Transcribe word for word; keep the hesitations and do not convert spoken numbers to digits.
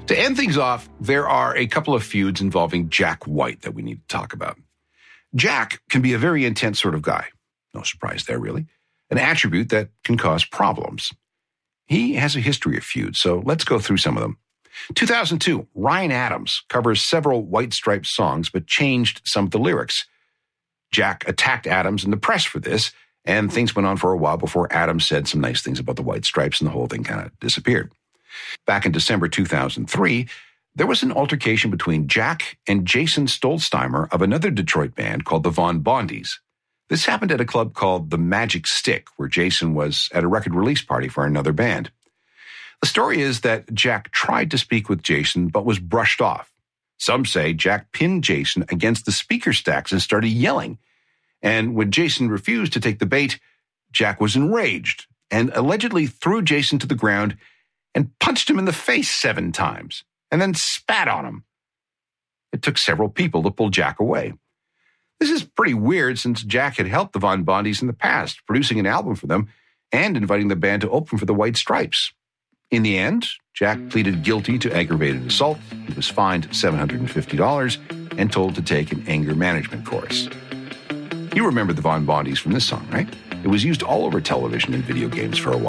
To end things off, there are a couple of feuds involving Jack White that we need to talk about. Jack can be a very intense sort of guy. No surprise there, really. An attribute that can cause problems. He has a history of feuds, so let's go through some of them. two thousand two, Ryan Adams covers several White Stripes songs, but changed some of the lyrics. Jack attacked Adams in the press for this, and things went on for a while before Adams said some nice things about the White Stripes, and the whole thing kind of disappeared. Back in December two thousand three, there was an altercation between Jack and Jason Stolzheimer of another Detroit band called the Von Bondies. This happened at a club called the Magic Stick, where Jason was at a record release party for another band. The story is that Jack tried to speak with Jason, but was brushed off. Some say Jack pinned Jason against the speaker stacks and started yelling. And when Jason refused to take the bait, Jack was enraged and allegedly threw Jason to the ground and punched him in the face seven times, and then spat on him. It took several people to pull Jack away. This is pretty weird since Jack had helped the Von Bondies in the past, producing an album for them and inviting the band to open for the White Stripes. In the end, Jack pleaded guilty to aggravated assault. He was fined seven hundred fifty dollars and told to take an anger management course. You remember the Von Bondies from this song, right? It was used all over television and video games for a while.